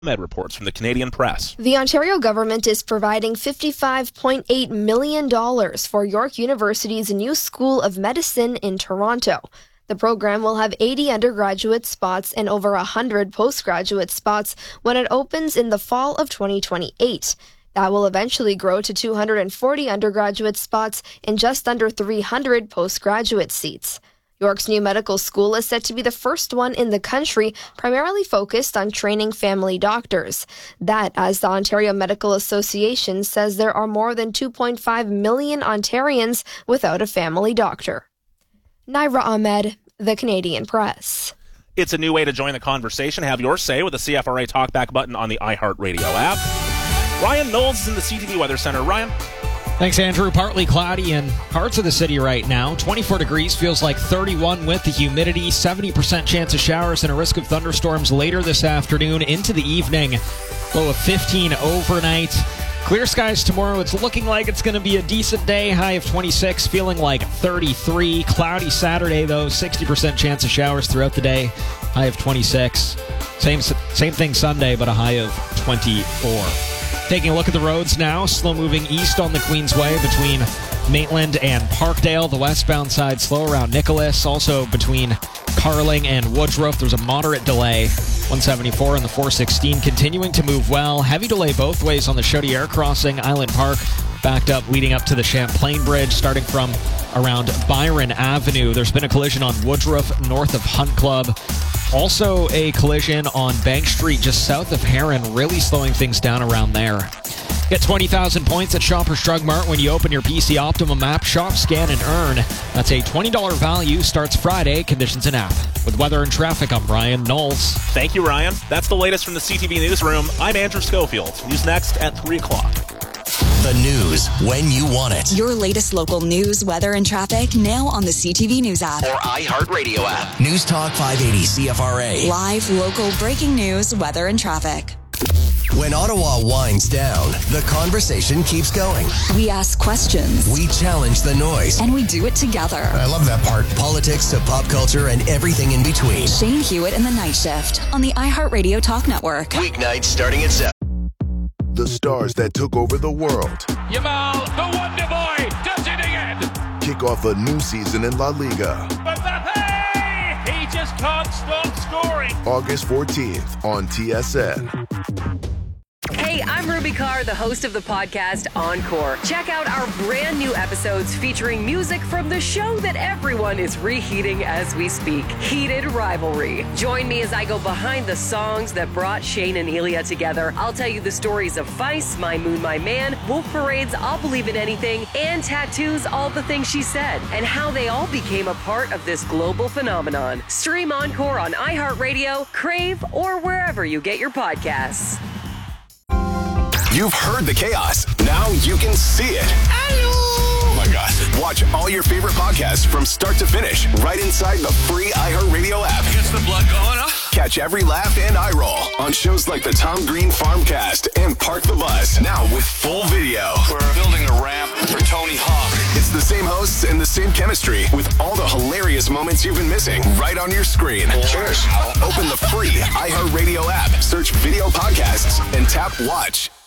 Med reports from the Canadian Press. The Ontario government is providing $55.8 million for York University's new School of Medicine in Toronto. The program will have 80 undergraduate spots and over 100 postgraduate spots when it opens in the fall of 2028. That will eventually grow to 240 undergraduate spots and just under 300 postgraduate seats. York's new medical school is set to be the first one in the country primarily focused on training family doctors. That, as the Ontario Medical Association says, there are more than 2.5 million Ontarians without a family doctor. Naira Ahmed, the Canadian Press. It's a new way to join the conversation. Have your say with the CFRA Talkback button on the iHeartRadio app. Ryan Knowles is in the CTV Weather Center. Ryan? Thanks, Andrew. Partly cloudy in parts of the city right now. 24 degrees, feels like 31 with the humidity. 70% chance of showers and a risk of thunderstorms later this afternoon into the evening. Low of 15 overnight. Clear skies tomorrow. It's looking like it's going to be a decent day. High of 26, feeling like 33. Cloudy Saturday, though. 60% chance of showers throughout the day. High of 26. Same thing Sunday, but a high of 24. Taking a look at the roads now, slow moving east on the Queensway between Maitland and Parkdale. The westbound side slow around Nicholas. Also between Carling and Woodruff, there's a moderate delay. 174 and the 416 continuing to move well. Heavy delay both ways on the Chaudière crossing. Island Park backed up leading up to the Champlain Bridge, starting from around Byron Avenue. There's been a collision on Woodruff north of Hunt Club. Also a collision on Bank Street just south of Heron, really slowing things down around there. Get 20,000 points at Shoppers Drug Mart when you open your PC Optimum app. Shop, scan, and earn. That's a $20 value. Starts Friday. Conditions in app. With weather and traffic, I'm Ryan Knowles. Thank you, Ryan. That's the latest from the CTV Newsroom. I'm Andrew Schofield. News next at 3 o'clock. The news when you want it. Your latest local news, weather, and traffic now on the CTV News app. Or iHeartRadio app. News Talk 580 CFRA. Live, local, breaking news, weather, and traffic. When Ottawa winds down, the conversation keeps going. We ask questions. We challenge the noise. And we do it together. I love that part. Politics to pop culture and everything in between. Shane Hewitt and the Night Shift on the iHeartRadio Talk Network. Weeknights starting at 7. The stars that took over the world. Yamal, the Wonder Boy, does it again. Kick off a new season in La Liga. Mbappe, he just can't stop scoring. August 14th on TSN. Hey, I'm Ruby Carr, the host of the podcast Encore. Check out our brand new episodes featuring music from the show that everyone is reheating as we speak, Heated Rivalry. Join me as I go behind the songs that brought Shane and Elia together. I'll tell you the stories of Feist, My Moon, My Man, Wolf Parade's I'll Believe in Anything, and Tattoo's All the Things She Said, and how they all became a part of this global phenomenon. Stream Encore on iHeartRadio, Crave, or wherever you get your podcasts. You've heard the chaos. Now you can see it. Oh my God. Watch all your favorite podcasts from start to finish right inside the free iHeartRadio app. Gets the blood going, huh? Catch every laugh and eye roll on shows like the Tom Green Farmcast and Park the Bus. Now with full video. We're building a ramp for Tony Hawk. It's the same hosts and the same chemistry with all the hilarious moments you've been missing right on your screen. Cheers. Open the free iHeartRadio app, search video podcasts, and tap watch.